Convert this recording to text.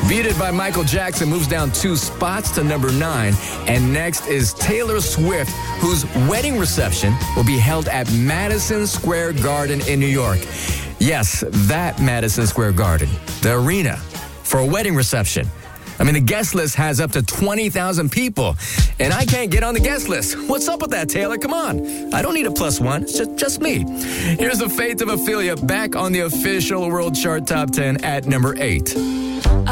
Beat It by Michael Jackson moves down 2 spots to number 9. And next is Taylor Swift, whose wedding reception will be held at Madison Square Garden in New York. Yes, that Madison Square Garden, the arena for a wedding reception. I mean, the guest list has up to 20,000 people, and I can't get on the guest list. What's up with that, Taylor? Come on. I don't need a +1. It's just me. Here's the fate of Ophelia back on the official World Chart Top 10 at number 8.